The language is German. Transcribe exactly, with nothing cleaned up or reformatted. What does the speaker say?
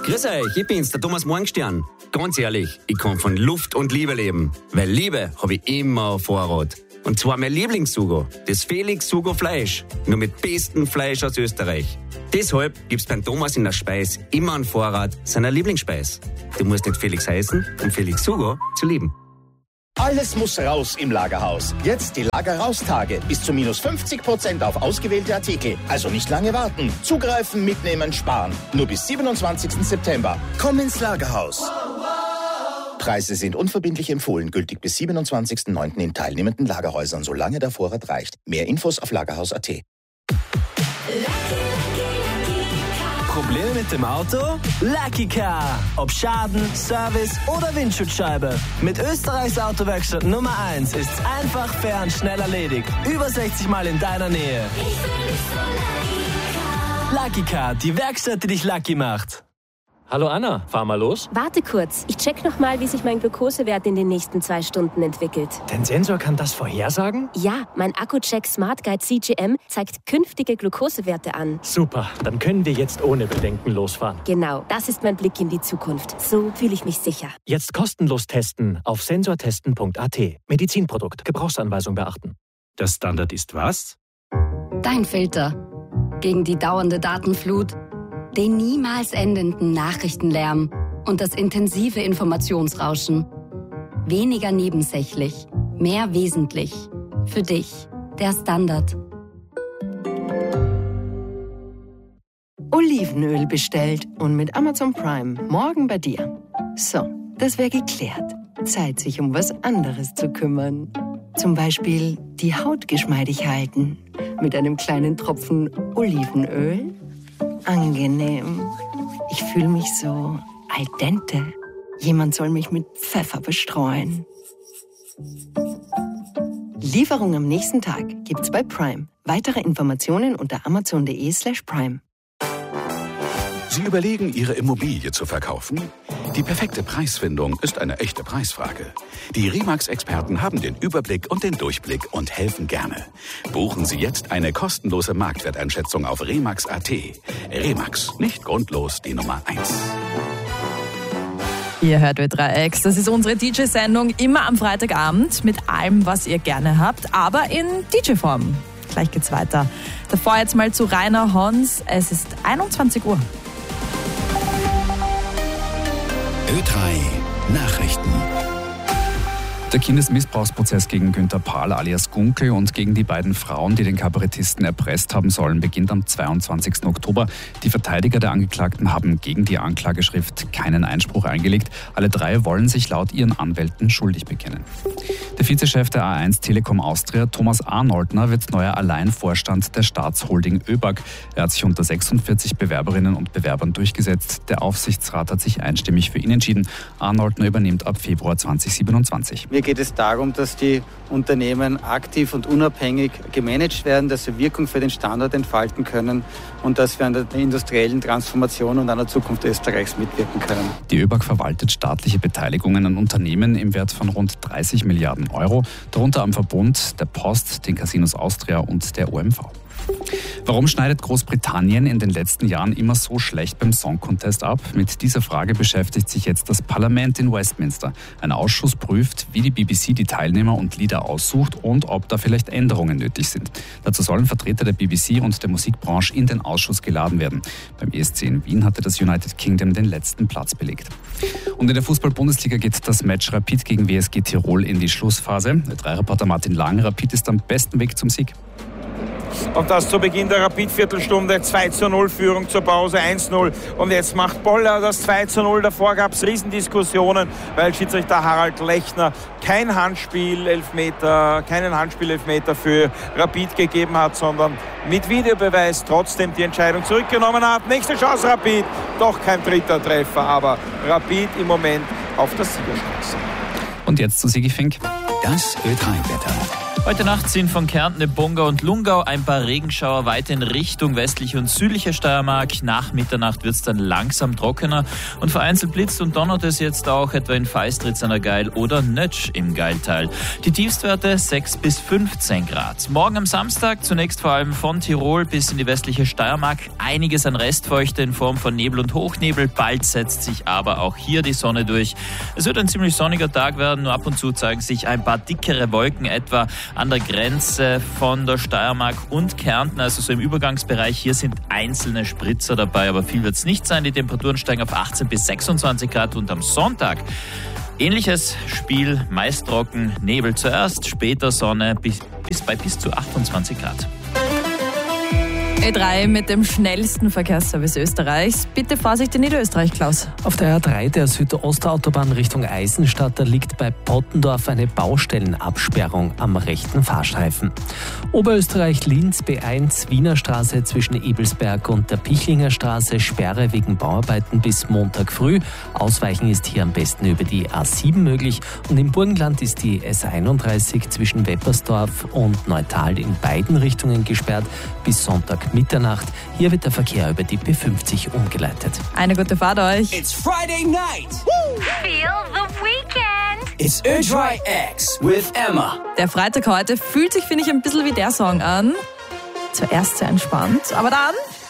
Grüß euch, ich bin's, der Thomas Morgenstern. Ganz ehrlich, ich kann von Luft und Liebe leben. Weil Liebe habe ich immer auf Vorrat. Und zwar mein Lieblingssugo, das Felix Sugo Fleisch. Nur mit bestem Fleisch aus Österreich. Deshalb gibt's beim Thomas in der Speis immer einen Vorrat seiner Lieblingsspeis. Du musst nicht Felix heißen, um Felix Sugo zu lieben. Alles muss raus im Lagerhaus. Jetzt die Lager-Raus-Tage. Bis zu minus fünfzig Prozent auf ausgewählte Artikel. Also nicht lange warten. Zugreifen, mitnehmen, sparen. Nur bis siebenundzwanzigsten September. Komm ins Lagerhaus. Preise sind unverbindlich empfohlen. Gültig bis siebenundzwanzigsten neunten in teilnehmenden Lagerhäusern, solange der Vorrat reicht. Mehr Infos auf lagerhaus punkt at. Probleme mit dem Auto? Lucky Car. Ob Schaden, Service oder Windschutzscheibe. Mit Österreichs Autowerkstatt Nummer eins ist's einfach, fair und schnell erledigt. Über sechzig Mal in deiner Nähe. Lucky Car, die Werkstatt, die dich lucky macht. Hallo Anna, fahr mal los. Warte kurz, ich check noch mal, wie sich mein Glukosewert in den nächsten zwei Stunden entwickelt. Dein Sensor kann das vorhersagen? Ja, mein Akku-Check Smart Guide C G M zeigt künftige Glukosewerte an. Super, dann können wir jetzt ohne Bedenken losfahren. Genau, das ist mein Blick in die Zukunft. So fühle ich mich sicher. Jetzt kostenlos testen auf sensortesten punkt at. Medizinprodukt, Gebrauchsanweisung beachten. Der Standard ist was? Dein Filter. Gegen die dauernde Datenflut, den niemals endenden Nachrichtenlärm und das intensive Informationsrauschen. Weniger nebensächlich, mehr wesentlich. Für dich, der Standard. Olivenöl bestellt und mit Amazon Prime morgen bei dir. So, das wäre geklärt. Zeit, sich um was anderes zu kümmern. Zum Beispiel die Haut geschmeidig halten mit einem kleinen Tropfen Olivenöl. Angenehm. Ich fühle mich so al dente. Jemand soll mich mit Pfeffer bestreuen. Lieferung am nächsten Tag gibt's bei Prime. Weitere Informationen unter amazon punkt de slash prime. Sie überlegen, Ihre Immobilie zu verkaufen? Die perfekte Preisfindung ist eine echte Preisfrage. Die Remax-Experten haben den Überblick und den Durchblick und helfen gerne. Buchen Sie jetzt eine kostenlose Marktwerteinschätzung auf remax punkt at. Remax, nicht grundlos die Nummer eins. Ihr hört Ö drei X, das ist unsere D J-Sendung, immer am Freitagabend mit allem, was ihr gerne habt, aber in D J-Form. Gleich geht's weiter. Davor jetzt mal zu Rainer Hons, es ist einundzwanzig Uhr. Ö drei Nachrichten. Der Kindesmissbrauchsprozess gegen Günther Pahl alias Gunkel und gegen die beiden Frauen, die den Kabarettisten erpresst haben sollen, beginnt am zweiundzwanzigsten Oktober. Die Verteidiger der Angeklagten haben gegen die Anklageschrift keinen Einspruch eingelegt. Alle drei wollen sich laut ihren Anwälten schuldig bekennen. Der Vizechef der A eins Telekom Austria, Thomas Arnoldner, wird neuer Alleinvorstand der Staatsholding ÖBAG. Er hat sich unter sechsundvierzig Bewerberinnen und Bewerbern durchgesetzt. Der Aufsichtsrat hat sich einstimmig für ihn entschieden. Arnoldner übernimmt ab Februar zweitausendsiebenundzwanzig. Mir geht es darum, dass die Unternehmen aktiv und unabhängig gemanagt werden, dass sie Wirkung für den Standort entfalten können und dass wir an der industriellen Transformation und an der Zukunft Österreichs mitwirken können. Die ÖBAG verwaltet staatliche Beteiligungen an Unternehmen im Wert von rund dreißig Milliarden Euro, darunter am Verbund, der Post, den Casinos Austria und der O M V. Warum schneidet Großbritannien in den letzten Jahren immer so schlecht beim Song Contest ab? Mit dieser Frage beschäftigt sich jetzt das Parlament in Westminster. Ein Ausschuss prüft, wie die B B C die Teilnehmer und Lieder aussucht und ob da vielleicht Änderungen nötig sind. Dazu sollen Vertreter der B B C und der Musikbranche in den Ausschuss geladen werden. Beim E S C in Wien hatte das United Kingdom den letzten Platz belegt. Und in der Fußball-Bundesliga geht das Match Rapid gegen W S G Tirol in die Schlussphase. Der drei-Reporter Martin Lang, Rapid ist am besten Weg zum Sieg. Und das zu Beginn der Rapid-Viertelstunde, zwei zu null Führung zur Pause, eins zu null. Und jetzt macht Boller das zwei zu null. Davor gab es Riesendiskussionen, weil Schiedsrichter Harald Lechner kein Handspiel-Elfmeter, keinen Handspiel-Elfmeter für Rapid gegeben hat, sondern mit Videobeweis trotzdem die Entscheidung zurückgenommen hat. Nächste Chance Rapid, doch kein dritter Treffer, aber Rapid im Moment auf der Siegerstraße. Und jetzt zu Sigi Fink. Das Ö drei Wetter. Heute Nacht sind von Kärnten, Bongau und Lungau ein paar Regenschauer weiter in Richtung westliche und südliche Steiermark. Nach Mitternacht wird es dann langsam trockener und vereinzelt blitzt und donnert es jetzt auch etwa in Feistritz an der Geil oder Nötsch im Geiltal. Die Tiefstwerte sechs bis fünfzehn Grad. Morgen am Samstag zunächst vor allem von Tirol bis in die westliche Steiermark einiges an Restfeuchte in Form von Nebel und Hochnebel. Bald setzt sich aber auch hier die Sonne durch. Es wird ein ziemlich sonniger Tag werden, nur ab und zu zeigen sich ein paar dickere Wolken etwa an der Grenze von der Steiermark und Kärnten, also so im Übergangsbereich. Hier sind einzelne Spritzer dabei, aber viel wird es nicht sein. Die Temperaturen steigen auf achtzehn bis sechsundzwanzig Grad und am Sonntag ähnliches Spiel, meist trocken, Nebel zuerst, später Sonne bis, bis bei bis zu achtundzwanzig Grad. E drei mit dem schnellsten Verkehrsservice Österreichs. Bitte Vorsicht in Niederösterreich, Klaus. Auf der A drei der Südostautobahn Richtung Eisenstadt, da liegt bei Pottendorf eine Baustellenabsperrung am rechten Fahrstreifen. Oberösterreich-Linz B eins Wiener Straße zwischen Ebelsberg und der Pichlinger Straße, Sperre wegen Bauarbeiten bis Montag früh. Ausweichen ist hier am besten über die A sieben möglich. Und im Burgenland ist die S einunddreißig zwischen Weppersdorf und Neutal in beiden Richtungen gesperrt bis Sonntag Mitternacht. Hier wird der Verkehr über die B fünfzig umgeleitet. Eine gute Fahrt euch. It's Friday night. Woo! Feel the weekend. It's U drei X with Emma. Der Freitag heute fühlt sich, finde ich, ein bisschen wie der Song an. Zuerst sehr entspannt, aber dann